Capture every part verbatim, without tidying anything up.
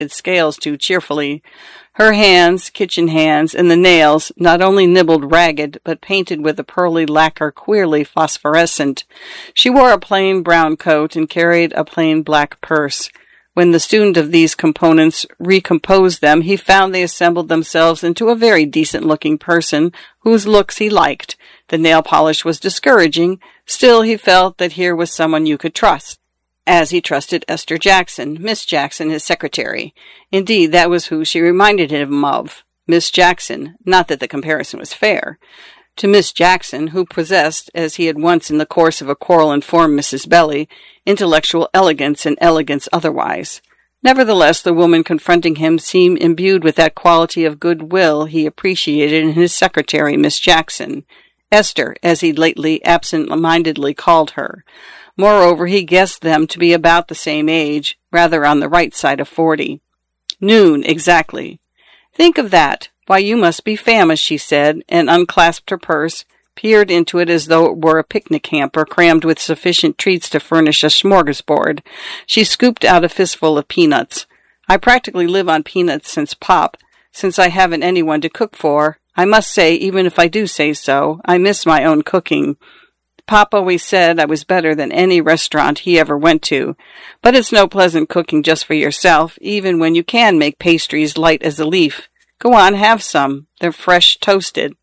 its scales too cheerfully. Her hands, kitchen hands, and the nails, not only nibbled ragged, but painted with a pearly lacquer queerly phosphorescent. She wore a plain brown coat and carried a plain black purse. When the student of these components recomposed them, he found they assembled themselves into a very decent-looking person, whose looks he liked. The nail polish was discouraging. Still, he felt that here was someone you could trust, as he trusted Esther Jackson, Miss Jackson, his secretary. Indeed, that was who she reminded him of. Miss Jackson, not that the comparison was fair. To Miss Jackson, who possessed, as he had once in the course of a quarrel informed Missus Belly, intellectual elegance and elegance otherwise. Nevertheless, the woman confronting him seemed imbued with that quality of goodwill he appreciated in his secretary, Miss Jackson. Esther, as he lately absent-mindedly called her. Moreover, he guessed them to be about the same age, rather on the right side of forty. Noon, exactly. Think of that. Why, you must be famished, she said, and unclasped her purse, peered into it as though it were a picnic hamper crammed with sufficient treats to furnish a smorgasbord. She scooped out a fistful of peanuts. I practically live on peanuts since Pop, since I haven't anyone to cook for. I must say, even if I do say so, I miss my own cooking. Pop always said I was better than any restaurant he ever went to. But it's no pleasant cooking just for yourself, even when you can make pastries light as a leaf. Go on, have some. They're fresh toasted.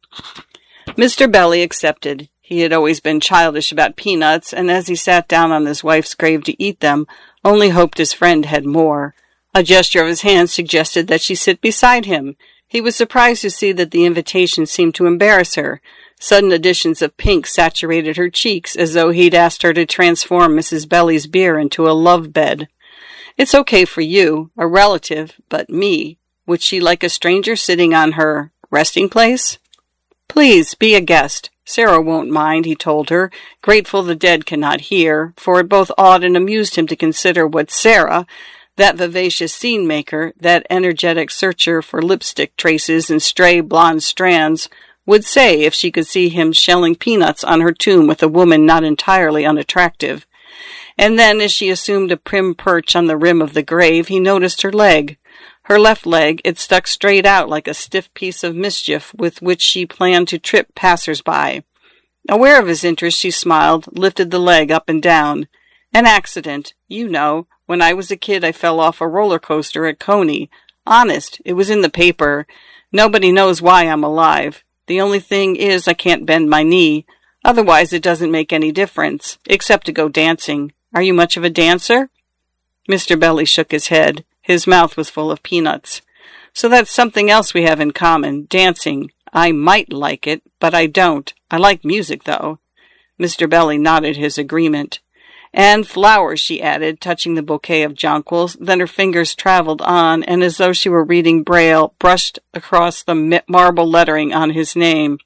Mister Belly accepted. He had always been childish about peanuts, and as he sat down on his wife's grave to eat them, only hoped his friend had more. A gesture of his hand suggested that she sit beside him. He was surprised to see that the invitation seemed to embarrass her. Sudden additions of pink saturated her cheeks, as though he'd asked her to transform Missus Belly's beer into a love bed. It's okay for you, a relative, but me. Would she like a stranger sitting on her resting place? Please, be a guest. Sarah won't mind, he told her, grateful the dead cannot hear, for it both awed and amused him to consider what Sarah, that vivacious scene-maker, that energetic searcher for lipstick traces and stray blonde strands, would say if she could see him shelling peanuts on her tomb with a woman not entirely unattractive. And then, as she assumed a prim perch on the rim of the grave, he noticed her leg. Her left leg, it stuck straight out like a stiff piece of mischief with which she planned to trip passers-by. Aware of his interest, she smiled, lifted the leg up and down. An accident, you know. When I was a kid, I fell off a roller coaster at Coney. Honest, it was in the paper. Nobody knows why I'm alive. The only thing is I can't bend my knee. Otherwise, it doesn't make any difference, except to go dancing. Are you much of a dancer? Mister Belly shook his head. His mouth was full of peanuts. So that's something else we have in common, dancing. I might like it, but I don't. I like music, though. Mister Belly nodded his agreement. And flowers, she added, touching the bouquet of jonquils. Then her fingers traveled on, and as though she were reading Braille, brushed across the marble lettering on his name.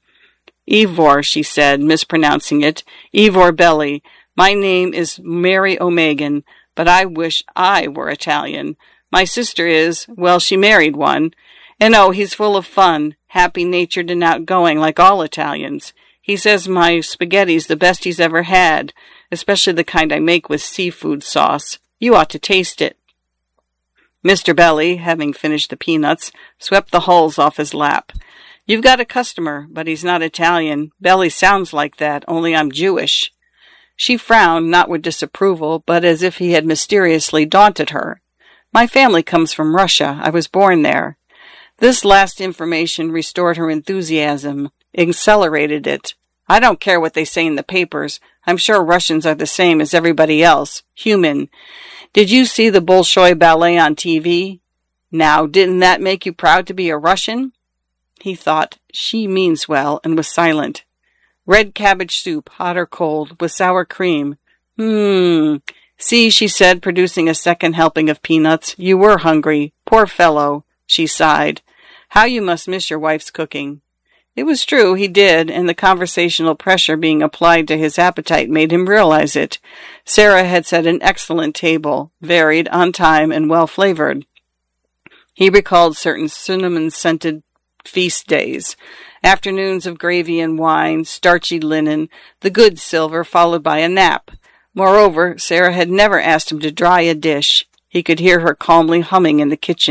Ivor, she said, mispronouncing it. Ivor Belly. My name is Mary O'Megan, but I wish I were Italian. My sister is, well, she married one. And oh, he's full of fun, happy-natured and outgoing like all Italians. He says my spaghetti's the best he's ever had, especially the kind I make with seafood sauce. You ought to taste it. Mister Belly, having finished the peanuts, swept the hulls off his lap. You've got a customer, but he's not Italian. Belly sounds like that, only I'm Jewish. She frowned, not with disapproval, but as if he had mysteriously daunted her. My family comes from Russia. I was born there. This last information restored her enthusiasm, accelerated it. I don't care what they say in the papers. I'm sure Russians are the same as everybody else. Human. Did you see the Bolshoi Ballet on T V? Now, didn't that make you proud to be a Russian? He thought, she means well, and was silent. Red cabbage soup, hot or cold, with sour cream. Hmm. See, she said, producing a second helping of peanuts. You were hungry. Poor fellow. She sighed. How you must miss your wife's cooking. It was true, he did, and the conversational pressure being applied to his appetite made him realize it. Sarah had set an excellent table, varied, on time, and well-flavored. He recalled certain cinnamon-scented feast days, afternoons of gravy and wine, starchy linen, the good silver, followed by a nap. Moreover, Sarah had never asked him to dry a dish. He could hear her calmly humming in the kitchen.